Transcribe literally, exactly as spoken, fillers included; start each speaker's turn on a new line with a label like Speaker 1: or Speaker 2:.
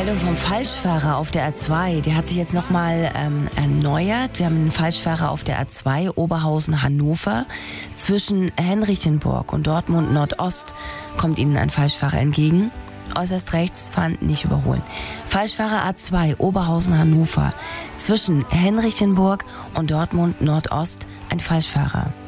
Speaker 1: Meldung vom Falschfahrer auf der A zwei, die hat sich jetzt nochmal ähm, erneuert. Wir haben einen Falschfahrer auf der A zwei, Oberhausen-Hannover. Zwischen Henrichenburg und Dortmund Nordost kommt Ihnen ein Falschfahrer entgegen. Äußerst rechts fahren, nicht überholen. Falschfahrer A zwei, Oberhausen-Hannover. Zwischen Henrichenburg und Dortmund Nordost ein Falschfahrer.